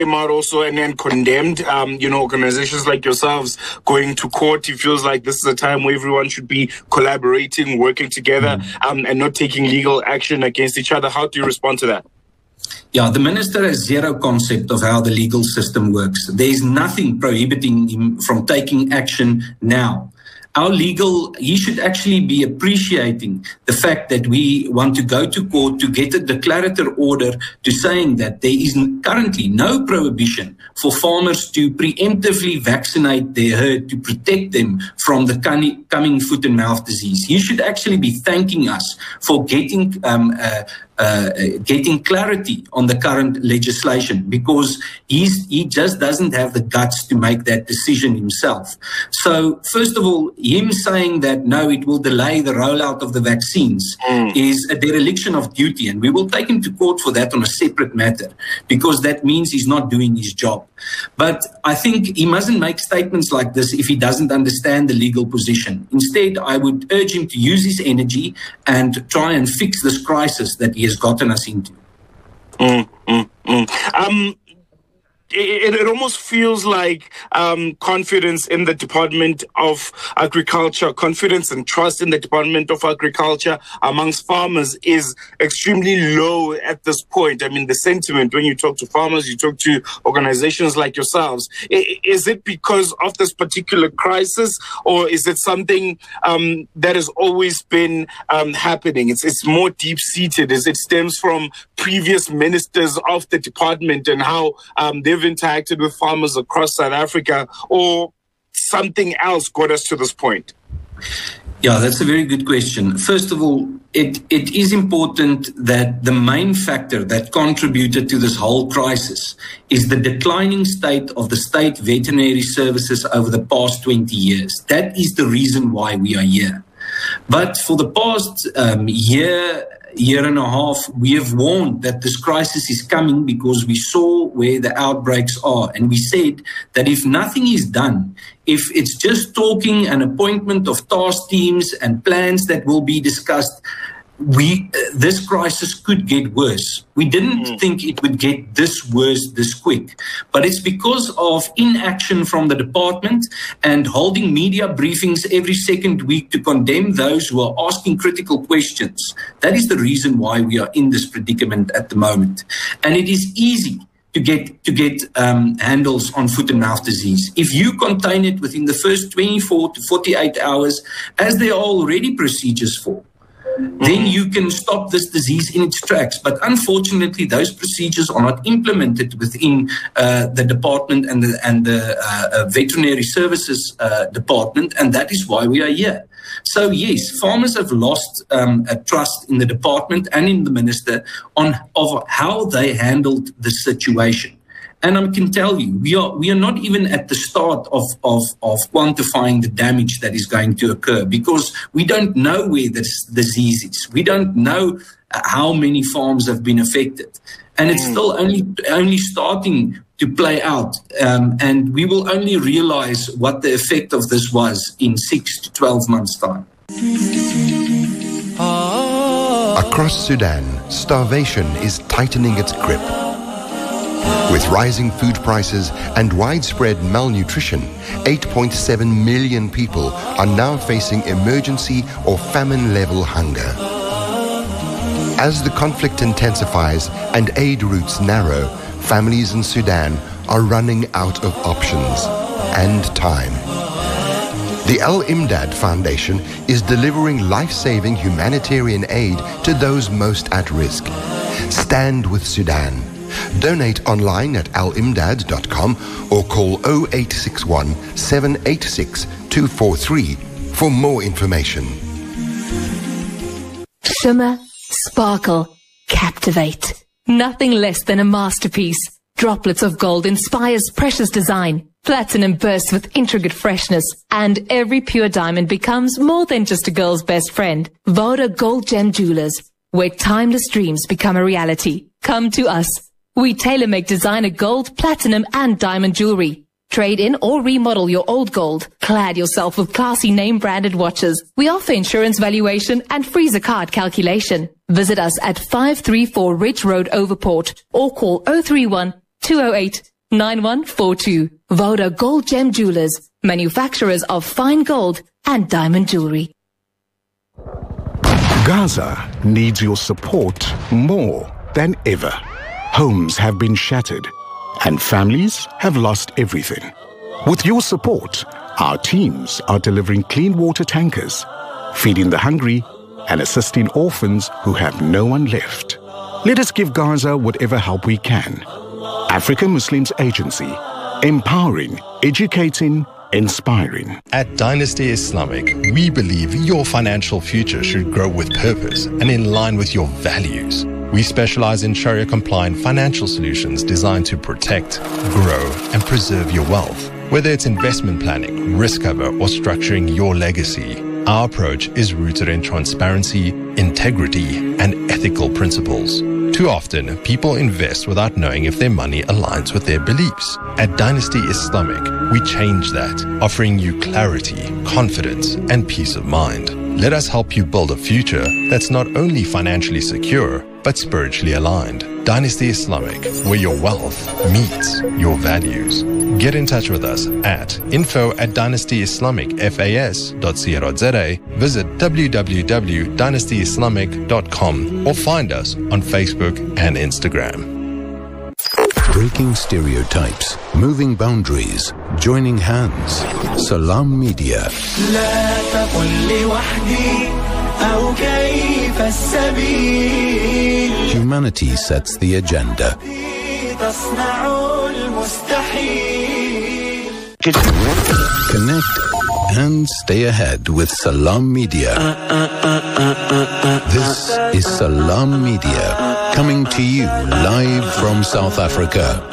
came out also and then condemned, organizations like yourselves going to court. He feels like this is a time where everyone should be collaborating, working together, and not taking legal action against each other. How do you respond to that? Yeah, the minister has zero concept of how the legal system works. There is nothing prohibiting him from taking action now. He should actually be appreciating the fact that we want to go to court to get a declarative order to saying that there is currently no prohibition for farmers to preemptively vaccinate their herd to protect them from the coming foot and mouth disease. He should actually be thanking us for getting clarity on the current legislation, because he just doesn't have the guts to make that decision himself. So first of all, him saying that no, it will delay the rollout of the vaccines is a dereliction of duty, and we will take him to court for that on a separate matter, because that means he's not doing his job. But I think he mustn't make statements like this if he doesn't understand the legal position. Instead, I would urge him to use his energy and try and fix this crisis that he has gotten us into. It almost feels like confidence in the Department of Agriculture, confidence and trust in the Department of Agriculture amongst farmers is extremely low at this point. I mean, the sentiment when you talk to farmers, you talk to organizations like yourselves. Is it because of this particular crisis, or is it something that has always been happening? It's more deep-seated. It stems from previous ministers of the department and how they've interacted with farmers across South Africa, or something else got us to this point? Yeah, that's a very good question. First of all, it is important that the main factor that contributed to this whole crisis is the declining state of the state veterinary services over the past 20 years. That is the reason why we are here. But for the past year and a half, we have warned that this crisis is coming because we saw where the outbreaks are. And we said that if nothing is done, if it's just talking and appointment of task teams and plans that will be discussed, this crisis could get worse. We didn't think it would get this worse this quick, but it's because of inaction from the department and holding media briefings every second week to condemn those who are asking critical questions. That is the reason why we are in this predicament at the moment. And it is easy to get handles on foot and mouth disease. If you contain it within the first 24 to 48 hours, as there are already procedures for, then you can stop this disease in its tracks. But unfortunately, those procedures are not implemented within the department and the veterinary services department, and that is why we are here. So yes, farmers have lost a trust in the department and in the minister of how they handled the situation. And I can tell you, we are not even at the start of quantifying the damage that is going to occur, because we don't know where this disease is. We don't know how many farms have been affected. And it's still only starting to play out. And we will only realize what the effect of this was in 6 to 12 months' time. Across Sudan, starvation is tightening its grip. With rising food prices and widespread malnutrition, 8.7 million people are now facing emergency or famine-level hunger. As the conflict intensifies and aid routes narrow, families in Sudan are running out of options and time. The Al Imdad Foundation is delivering life-saving humanitarian aid to those most at risk. Stand with Sudan. Donate online at alimdad.com or call 0861 786 243 for more information. Shimmer, sparkle, captivate. Nothing less than a masterpiece. Droplets of gold inspires precious design. Platinum bursts with intricate freshness, and every pure diamond becomes more than just a girl's best friend. Voda Gold Gem Jewelers, where timeless dreams become a reality. Come to us. We tailor-make designer gold, platinum, and diamond jewelry. Trade in or remodel your old gold. Clad yourself with classy name-branded watches. We offer insurance valuation and freezer card calculation. Visit us at 534 Ridge Road, Overport, or call 031 208 9142. Voda Gold Gem Jewelers, manufacturers of fine gold and diamond jewelry. Gaza needs your support more than ever. Homes have been shattered and families have lost everything. With your support, our teams are delivering clean water tankers, feeding the hungry and assisting orphans who have no one left. Let us give Gaza whatever help we can. African Muslims Agency, empowering, educating, inspiring. At Dynasty Islamic, we believe your financial future should grow with purpose and in line with your values. We specialize in Sharia-compliant financial solutions designed to protect, grow, and preserve your wealth. Whether it's investment planning, risk cover, or structuring your legacy, our approach is rooted in transparency, integrity, and ethical principles. Too often, people invest without knowing if their money aligns with their beliefs. At Dynasty Islamic, we change that, offering you clarity, confidence, and peace of mind. Let us help you build a future that's not only financially secure, but spiritually aligned. Dynasty Islamic, where your wealth meets your values. Get in touch with us at info@dynastyislamicfas.co.za, visit www.dynastyislamic.com, or find us on Facebook and Instagram. Breaking stereotypes, moving boundaries, joining hands. Salam Media. Humanity sets the agenda. Connect and stay ahead with Salam Media. This is Salam Media, coming to you live from South Africa.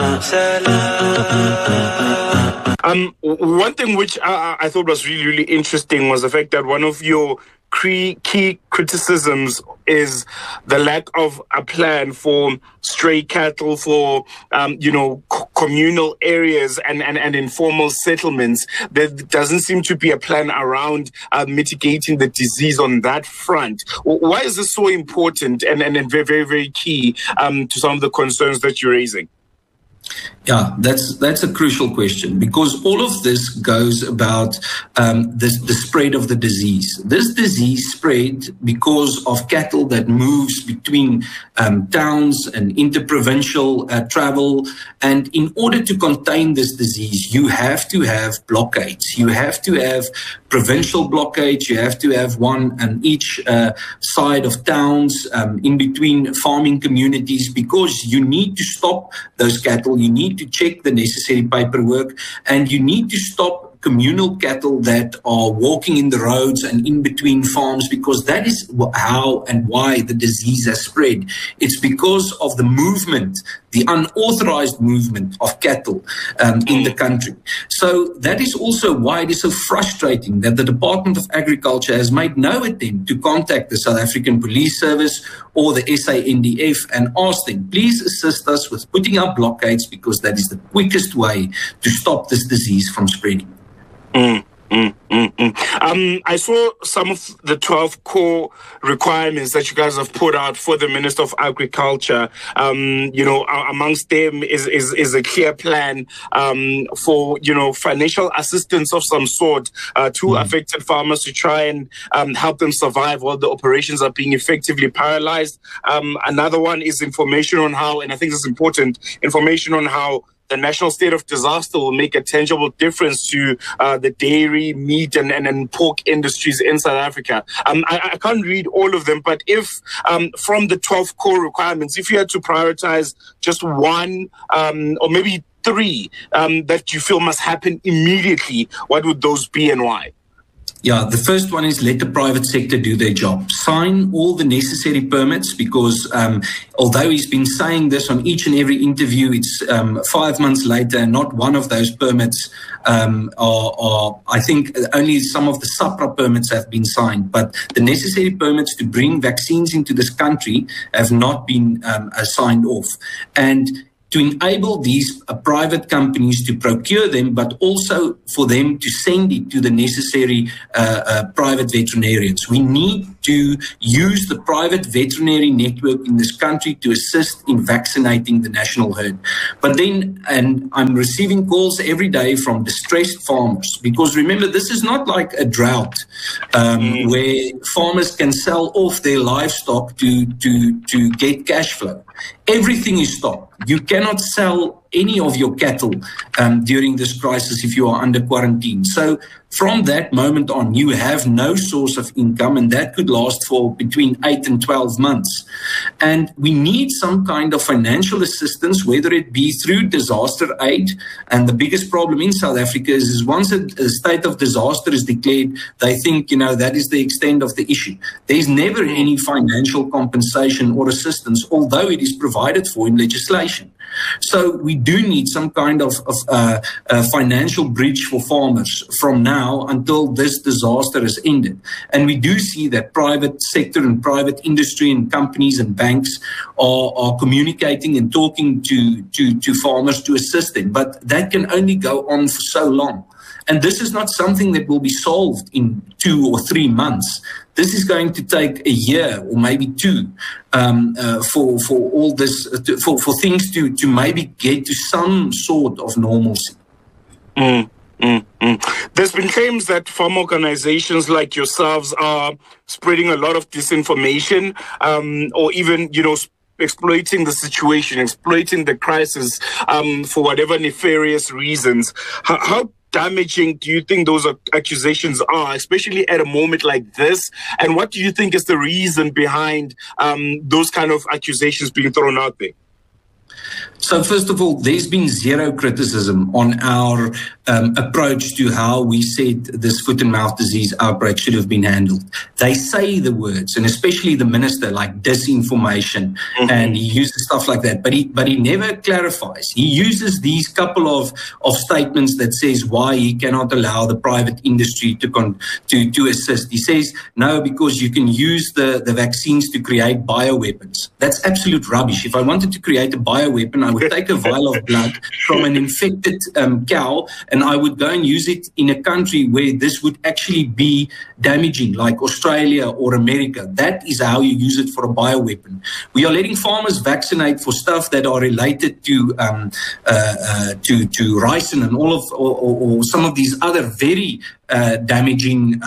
One thing which I thought was really, really interesting was the fact that one of your key criticisms is the lack of a plan for stray cattle, for communal areas and informal settlements. There doesn't seem to be a plan around mitigating the disease on that front. Why is this so important and very, very, very key to some of the concerns that you're raising? Yeah, that's a crucial question, because all of this goes about the spread of the disease. This disease spread because of cattle that moves between towns and interprovincial travel. And in order to contain this disease, you have to have blockades. You have to have provincial blockades. You have to have one on each side of towns, in between farming communities, because you need to stop those cattle. You need to check the necessary paperwork, and you need to stop communal cattle that are walking in the roads and in between farms, because that is how and why the disease has spread. It's because of the movement, the unauthorized movement of cattle in the country. So that is also why it is so frustrating that the Department of Agriculture has made no attempt to contact the South African Police Service or the SANDF and ask them, please assist us with putting up blockades, because that is the quickest way to stop this disease from spreading. I saw some of the 12 core requirements that you guys have put out for the Minister of Agriculture. Amongst them is a clear plan for financial assistance of some sort to affected farmers to try and help them survive while the operations are being effectively paralyzed. Another one is information on how, and I think this is important, information on how the national state of disaster will make a tangible difference to the dairy, meat, and pork industries in South Africa. I can't read all of them, but if from the 12 core requirements, if you had to prioritize just one or maybe three that you feel must happen immediately, what would those be and why? Yeah, the first one is let the private sector do their job. Sign all the necessary permits, because although he's been saying this on each and every interview, it's 5 months later and not one of those permits are, I think only some of the SAPRA permits have been signed, but the necessary permits to bring vaccines into this country have not been signed off. And to enable these private companies to procure them, but also for them to send it to the necessary private veterinarians. We need to use the private veterinary network in this country to assist in vaccinating the national herd. But then, and I'm receiving calls every day from distressed farmers, because remember, this is not like a drought where farmers can sell off their livestock to get cash flow. Everything is stopped. You cannot sell any of your cattle during this crisis if you are under quarantine. So from that moment on, you have no source of income, and that could last for between 8 and 12 months. And we need some kind of financial assistance, whether it be through disaster aid. And the biggest problem in South Africa is once a state of disaster is declared, they think, that is the extent of the issue. There's never any financial compensation or assistance, although it is provided for in legislation. So we do need some kind of financial bridge for farmers from now until this disaster is ended. And we do see that private sector and private industry and companies and banks are communicating and talking to farmers to assist them. But that can only go on for so long. And this is not something that will be solved in 2 or 3 months. This is going to take a year or maybe 2 for all this, for things to maybe get to some sort of normalcy. There's been claims that farm organizations like yourselves are spreading a lot of disinformation, or even, exploiting the situation, exploiting the crisis for whatever nefarious reasons. How damaging do you think those accusations are, especially at a moment like this? And what do you think is the reason behind those kind of accusations being thrown out there? So first of all, there's been zero criticism on our approach to how we said this foot and mouth disease outbreak should have been handled. They say the words, and especially the minister, like disinformation, and he uses stuff like that, but he never clarifies. He uses these couple of statements that says why he cannot allow the private industry to assist. He says, no, because you can use the vaccines to create bioweapons. That's absolute rubbish. If I wanted to create a bioweapon, I would take a vial of blood from an infected cow, and I would go and use it in a country where this would actually be damaging, like Australia or America. That is how you use it for a bioweapon. We are letting farmers vaccinate for stuff that are related to ricin and or some of these other very damaging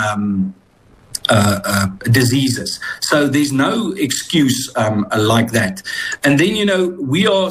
diseases. So there's no excuse like that. And then we are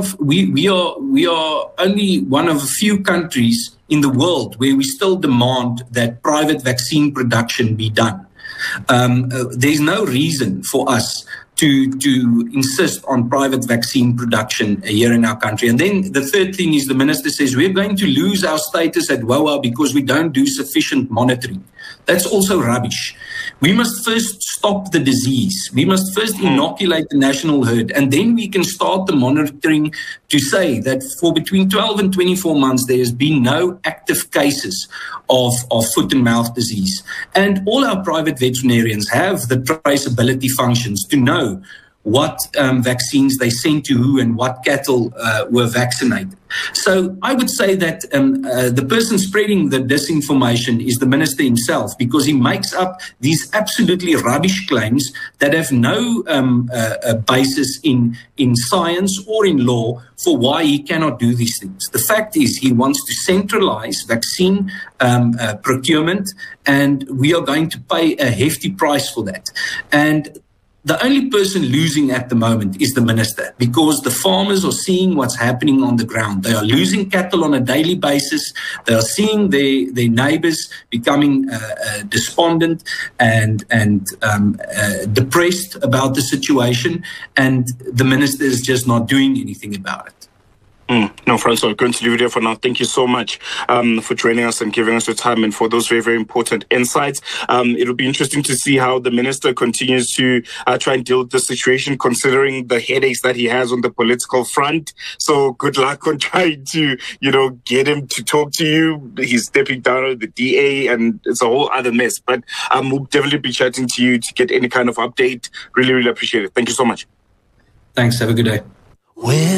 only one of a few countries in the world where we still demand that private vaccine production be done. There's no reason for us to insist on private vaccine production here in our country. And then the third thing is the minister says we're going to lose our status at WOA because we don't do sufficient monitoring. That's also rubbish. We must first stop the disease. We must first inoculate the national herd, and then we can start the monitoring to say that for between 12 and 24 months, there has been no active cases of foot and mouth disease. And all our private veterinarians have the traceability functions to know what vaccines they sent to who and what cattle were vaccinated. So I would say that the person spreading the disinformation is the minister himself, because he makes up these absolutely rubbish claims that have no basis in science or in law for why he cannot do these things. The fact is he wants to centralize vaccine procurement, and we are going to pay a hefty price for that. And the only person losing at the moment is the minister, because the farmers are seeing what's happening on the ground. They are losing cattle on a daily basis. They are seeing their neighbors becoming despondent and depressed about the situation, and the minister is just not doing anything about it. No, Francois, we're going to leave it there for now. Thank you so much for joining us and giving us your time and for those very, very important insights. It'll be interesting to see how the minister continues to try and deal with the situation, considering the headaches that he has on the political front. So good luck on trying to, get him to talk to you. He's stepping down with the DA, and it's a whole other mess. But we'll definitely be chatting to you to get any kind of update. Really, really appreciate it. Thank you so much. Thanks. Have a good day.